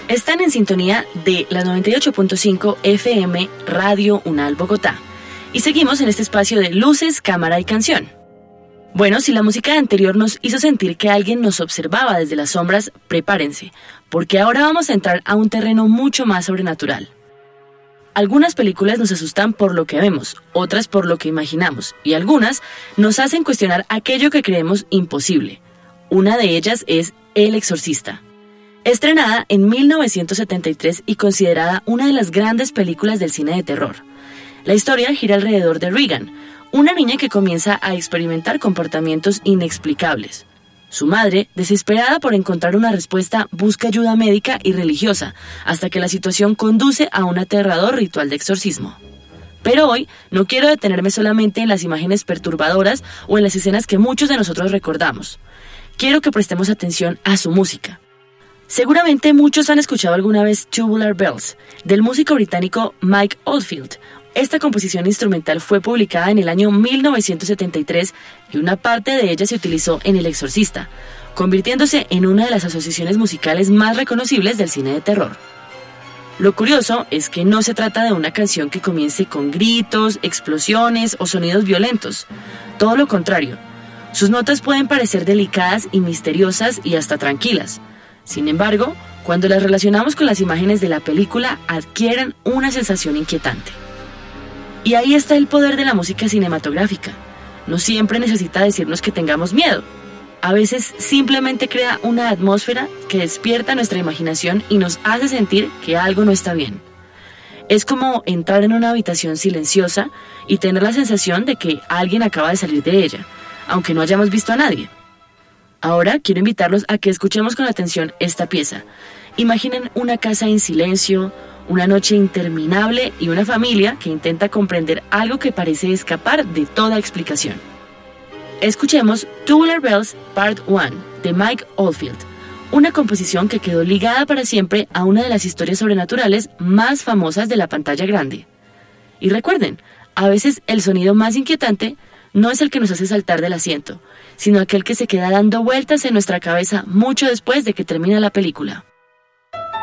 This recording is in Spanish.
Están en sintonía de la 98.5 FM Radio UNAL Bogotá. Y seguimos en este espacio de Luces, Cámara y Canción. Bueno, si la música anterior nos hizo sentir que alguien nos observaba desde las sombras, prepárense, porque ahora vamos a entrar a un terreno mucho más sobrenatural. Algunas películas nos asustan por lo que vemos, otras por lo que imaginamos, y algunas nos hacen cuestionar aquello que creemos imposible. Una de ellas es El Exorcista. Estrenada en 1973 y considerada una de las grandes películas del cine de terror. La historia gira alrededor de Regan, una niña que comienza a experimentar comportamientos inexplicables. Su madre, desesperada por encontrar una respuesta, busca ayuda médica y religiosa, hasta que la situación conduce a un aterrador ritual de exorcismo. Pero hoy no quiero detenerme solamente en las imágenes perturbadoras o en las escenas que muchos de nosotros recordamos. Quiero que prestemos atención a su música. Seguramente muchos han escuchado alguna vez Tubular Bells, del músico británico Mike Oldfield. Esta composición instrumental fue publicada en el año 1973 y una parte de ella se utilizó en El Exorcista, convirtiéndose en una de las asociaciones musicales más reconocibles del cine de terror. Lo curioso es que no se trata de una canción que comience con gritos, explosiones o sonidos violentos. Todo lo contrario, sus notas pueden parecer delicadas y misteriosas y hasta tranquilas. Sin embargo, cuando las relacionamos con las imágenes de la película, adquieren una sensación inquietante. Y ahí está el poder de la música cinematográfica. No siempre necesita decirnos que tengamos miedo. A veces simplemente crea una atmósfera que despierta nuestra imaginación y nos hace sentir que algo no está bien. Es como entrar en una habitación silenciosa y tener la sensación de que alguien acaba de salir de ella, aunque no hayamos visto a nadie. Ahora quiero invitarlos a que escuchemos con atención esta pieza. Imaginen una casa en silencio, una noche interminable y una familia que intenta comprender algo que parece escapar de toda explicación. Escuchemos Tubular Bells Part 1 de Mike Oldfield, una composición que quedó ligada para siempre a una de las historias sobrenaturales más famosas de la pantalla grande. Y recuerden, a veces el sonido más inquietante no es el que nos hace saltar del asiento, sino aquel que se queda dando vueltas en nuestra cabeza mucho después de que termina la película.